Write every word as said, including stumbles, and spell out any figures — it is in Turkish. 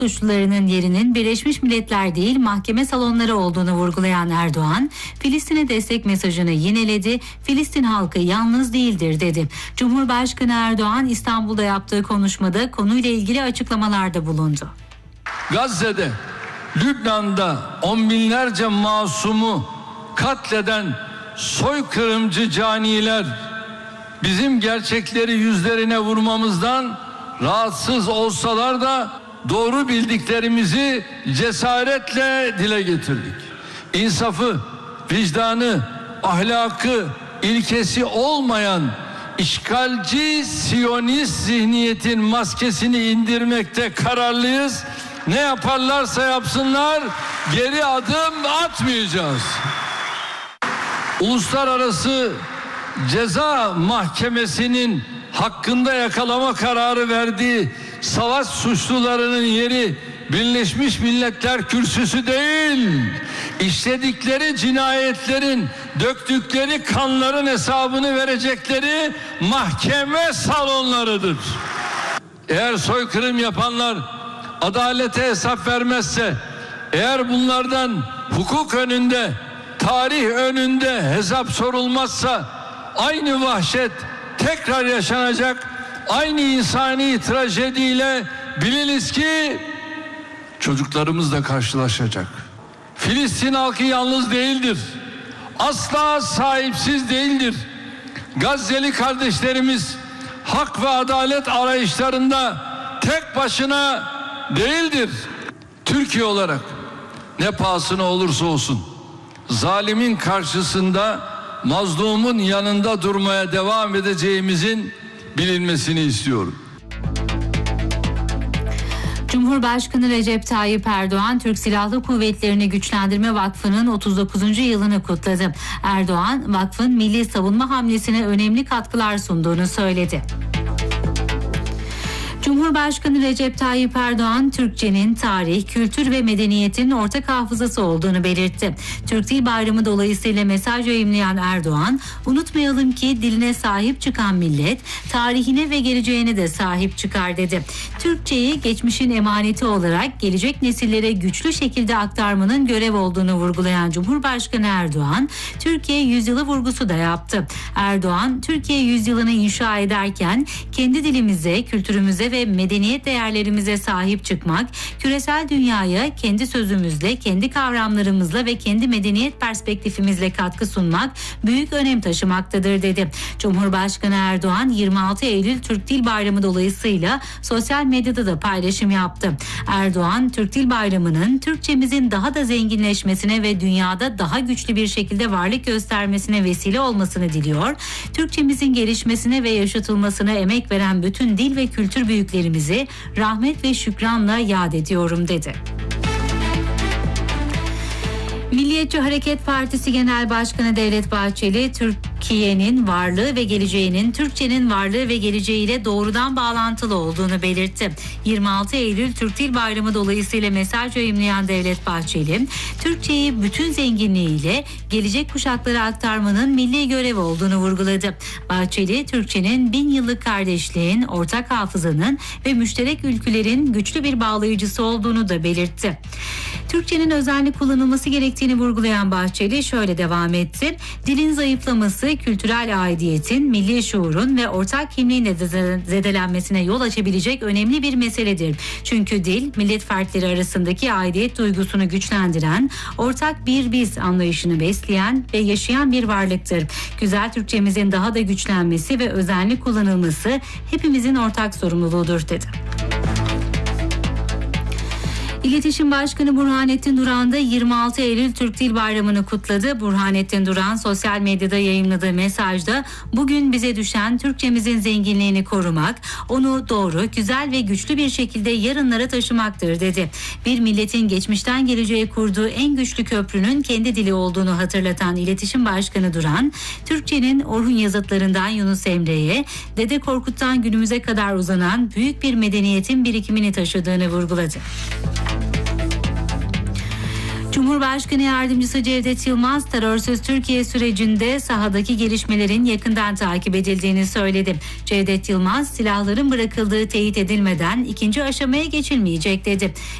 suçlularının yerinin Birleşmiş Milletler değil mahkeme salonları olduğunu vurgulayan Erdoğan, Filistin'e destek mesajını yineledi. Filistin halkı yalnız değildir dedi. Cumhurbaşkanı Erdoğan İstanbul'da yaptığı konuşmada konuyla ilgili açıklamalarda bulundu. Gazze'de, Lübnan'da on binlerce masumu katleden soykırımcı caniler bizim gerçekleri yüzlerine vurmamızdan rahatsız olsalar da doğru bildiklerimizi cesaretle dile getirdik. İnsafı, vicdanı, ahlakı, ilkesi olmayan işgalci Siyonist zihniyetin maskesini indirmekte kararlıyız. Ne yaparlarsa yapsınlar geri adım atmayacağız. Uluslararası Ceza Mahkemesi'nin hakkında yakalama kararı verdiği savaş suçlularının yeri Birleşmiş Milletler Kürsüsü değil, işledikleri cinayetlerin, döktükleri kanların hesabını verecekleri mahkeme salonlarıdır. Eğer soykırım yapanlar adalete hesap vermezse, eğer bunlardan hukuk önünde, tarih önünde hesap sorulmazsa aynı vahşet tekrar yaşanacak, aynı insani trajediyle biliniz ki çocuklarımız da karşılaşacak. Filistin halkı yalnız değildir. Asla sahipsiz değildir. Gazze'li kardeşlerimiz hak ve adalet arayışlarında tek başına değildir. Türkiye olarak ne pahasına olursa olsun zalimin karşısında mazlumun yanında durmaya devam edeceğimizin bilinmesini istiyorum. Cumhurbaşkanı Recep Tayyip Erdoğan, Türk Silahlı Kuvvetleri'ni Güçlendirme Vakfı'nın otuz dokuzuncu yılını kutladı. Erdoğan, vakfın milli savunma hamlesine önemli katkılar sunduğunu söyledi. Cumhurbaşkanı Recep Tayyip Erdoğan, Türkçenin tarih, kültür ve medeniyetin ortak hafızası olduğunu belirtti. Türk Dil Bayramı dolayısıyla mesaj yayımlayan Erdoğan, unutmayalım ki diline sahip çıkan millet, tarihine ve geleceğine de sahip çıkar dedi. Türkçeyi geçmişin emaneti olarak gelecek nesillere güçlü şekilde aktarmanın görev olduğunu vurgulayan Cumhurbaşkanı Erdoğan, Türkiye yüzyılı vurgusu da yaptı. Erdoğan, Türkiye yüzyılını inşa ederken kendi dilimize, kültürümüze ve medeniyet değerlerimize sahip çıkmak, küresel dünyaya kendi sözümüzle, kendi kavramlarımızla ve kendi medeniyet perspektifimizle katkı sunmak büyük önem taşımaktadır dedi. Cumhurbaşkanı Erdoğan yirmi altı Eylül Türk Dil Bayramı dolayısıyla sosyal medyada da paylaşım yaptı. Erdoğan, Türk Dil Bayramı'nın Türkçemizin daha da zenginleşmesine ve dünyada daha güçlü bir şekilde varlık göstermesine vesile olmasını diliyor. Türkçemizin gelişmesine ve yaşatılmasına emek veren bütün dil ve kültür büyüklerimizi rahmet ve şükranla yad ediyorum dedi. Milliyetçi Hareket Partisi Genel Başkanı Devlet Bahçeli, Türkiye'nin varlığı ve geleceğinin Türkçenin varlığı ve geleceğiyle doğrudan bağlantılı olduğunu belirtti. yirmi altı Eylül Türk Dil Bayramı dolayısıyla mesaj yayımlayan Devlet Bahçeli, Türkçeyi bütün zenginliğiyle gelecek kuşaklara aktarmanın milli görev olduğunu vurguladı. Bahçeli, Türkçenin bin yıllık kardeşliğin, ortak hafızanın ve müşterek ülkülerin güçlü bir bağlayıcısı olduğunu da belirtti. Türkçenin özenli kullanılması gerektiğini vurgulayan Bahçeli şöyle devam etti. Dilin zayıflaması, kültürel aidiyetin, milli şuurun ve ortak kimliğin de zedelenmesine yol açabilecek önemli bir meseledir. Çünkü dil, millet fertleri arasındaki aidiyet duygusunu güçlendiren, ortak bir biz anlayışını besleyen ve yaşayan bir varlıktır. Güzel Türkçemizin daha da güçlenmesi ve özenli kullanılması hepimizin ortak sorumluluğudur dedi. İletişim Başkanı Burhanettin Duran da yirmi altı Eylül Türk Dil Bayramı'nı kutladı. Burhanettin Duran sosyal medyada yayımladığı mesajda bugün bize düşen Türkçemizin zenginliğini korumak, onu doğru, güzel ve güçlü bir şekilde yarınlara taşımaktır dedi. Bir milletin geçmişten geleceğe kurduğu en güçlü köprünün kendi dili olduğunu hatırlatan İletişim Başkanı Duran, Türkçenin Orhun yazıtlarından Yunus Emre'ye, Dede Korkut'tan günümüze kadar uzanan büyük bir medeniyetin birikimini taşıdığını vurguladı. Cumhurbaşkanı Yardımcısı Cevdet Yılmaz, terörsüz Türkiye sürecinde sahadaki gelişmelerin yakından takip edildiğini söyledi. Cevdet Yılmaz, silahların bırakıldığı teyit edilmeden ikinci aşamaya geçilmeyecek dedi.